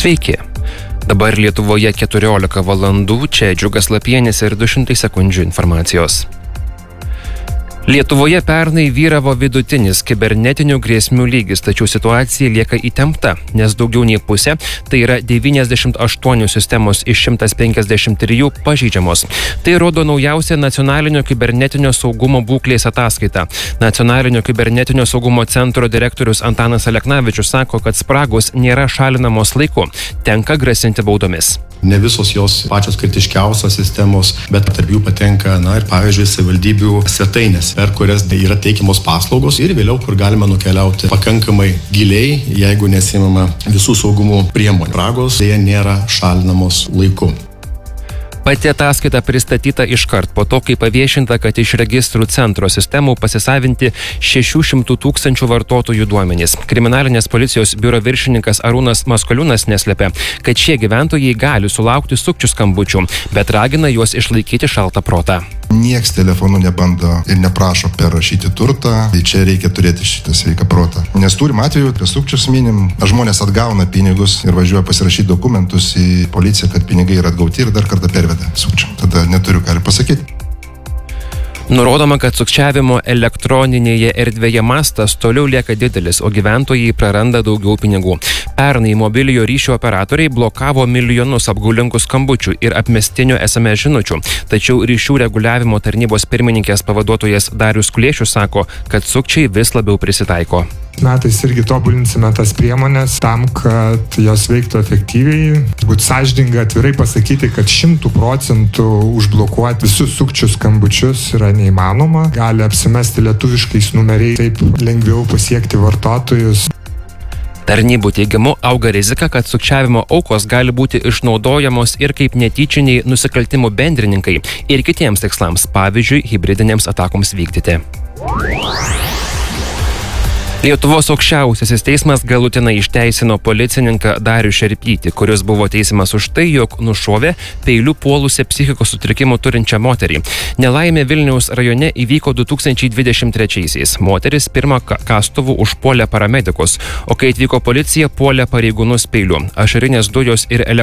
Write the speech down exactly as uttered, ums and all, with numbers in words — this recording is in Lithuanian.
Sveiki. Dabar Lietuvoje keturiolika valandų, čia Džiugas Lapienis ir du šimtai sekundžių informacijos. Lietuvoje pernai vyravo vidutinis kibernetinių grėsmių lygis, tačiau situacija lieka įtempta, nes daugiau nei pusė, tai yra devyniasdešimt aštuonios sistemos iš šimtas penkiasdešimt trijų pažeidžiamos. Tai rodo naujausia nacionalinio kibernetinio saugumo būklės ataskaita. Nacionalinio kibernetinio saugumo centro direktorius Antanas Aleknavičius sako, kad spragos nėra šalinamos laiku, tenka grasinti baudomis. Ne visos jos pačios kritiškiausios sistemos, bet tarp jų patenka, na ir pavyzdžiui, savivaldybių svetainės, per kurias yra teikiamos paslaugos ir vėliau, kur galima nukeliauti pakankamai giliai, jeigu nesimama visų saugumo priemonių. Spragos dėja nėra šalinamos laiku. Pati ataskaita pristatyta iškart po to, kai paviešinta, kad iš registrų centro sistemų pasisavinti šešių šimtų tūkstančių vartotojų duomenys. Kriminalinės policijos biuro viršininkas Arūnas Maskoliūnas neslepia, kad šie gyventojai gali sulaukti sukčių skambučių, bet ragina juos išlaikyti šaltą protą. Nieks telefonu nebando ir neprašo perrašyti turtą, tai čia reikia turėti šitą sveiką protą. Nes turim atveju, apie sukčius minim, žmonės atgauna pinigus ir važiuoja pasirašyti dokumentus į policiją, kad pinigai yra atgauti ir dar kartą perveda sukčiam. Tada neturiu ką ir pasakyti. Nurodoma, kad sukčiavimo elektroninėje erdvėje mastas toliau lieka didelis, o gyventojai praranda daugiau pinigų. Pernai mobiliojo ryšio operatoriai blokavo milijonus apgaulingų skambučių ir apmestinių es em es žinučių. Tačiau ryšių reguliavimo tarnybos pirmininkės pavaduotojas Darius Kuliešius sako, kad sukčiai vis labiau prisitaiko. Metais irgi tobulinsime tas priemonės tam, kad jos veiktų efektyviai. Būt sąžininga atvirai pasakyti, kad šimtų procentų užblokuoti visus sukčių skambučius yra neįmanoma. Gali apsimesti lietuviškais numeriais, taip lengviau pasiekti vartotojus. Tarnybų teigimu auga rizika, kad sukčiavimo aukos gali būti išnaudojamos ir kaip netyčiniai nusikaltimų bendrininkai ir kitiems tikslams, pavyzdžiui, hibridinėms atakoms vykdyti. Lietuvos aukščiausiasis teismas galutinai išteisino policininką Darių Šerpytį, kuris buvo teisiamas už tai, jog nušovė peiliu puolusią psichikos sutrikimų turinčią moterį. Nelaimė Vilniaus rajone įvyko du tūkstančiai dvidešimt trečiaisiais. Moteris pirmą kastuvu užpuolė paramedikus, o kai atvyko policija, puolė pareigūnus peiliu. Ašarinės dujos ir elektronikos